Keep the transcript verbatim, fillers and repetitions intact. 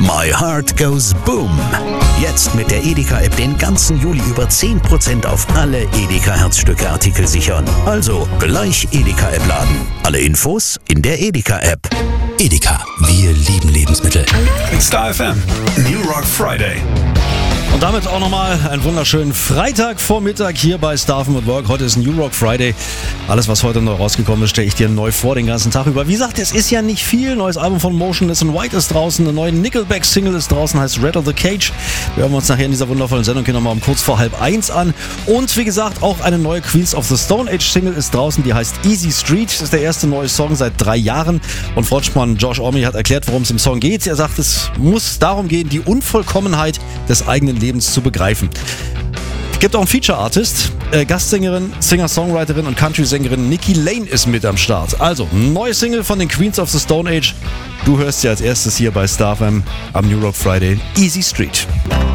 My Heart Goes Boom. Jetzt mit der Edeka-App den ganzen Juli über zehn Prozent auf alle Edeka-Herzstücke-Artikel sichern. Also gleich Edeka-App laden. Alle Infos in der Edeka-App. Edeka, wir lieben Lebensmittel. Star F M, New Rock Friday. Und damit auch nochmal einen wunderschönen Freitagvormittag hier bei Star F M at Work. Heute ist New Rock Friday. Alles, was heute neu rausgekommen ist, stelle ich dir neu vor den ganzen Tag über. Wie gesagt, es ist ja nicht viel. Neues Album von Motionless in White ist draußen. Eine neue Nickelback-Single ist draußen, heißt Rattle the Cage. Wir hören uns nachher in dieser wundervollen Sendung hier nochmal um kurz vor halb eins an. Und wie gesagt, auch eine neue Queens of the Stone Age Single ist draußen. Die heißt Easy Street. Das ist der erste neue Song seit drei Jahren. Und Frontmann Josh Homme hat erklärt, worum es im Song geht. Er sagt, es muss darum gehen, die Unvollkommenheit des eigenen Lebens zu begreifen. Es gibt auch einen Feature-Artist, äh, Gastsängerin, Singer-Songwriterin und Country-Sängerin Nikki Lane ist mit am Start. Also, neue Single von den Queens of the Stone Age. Du hörst sie als erstes hier bei Star F M am New Rock Friday, Easy Street.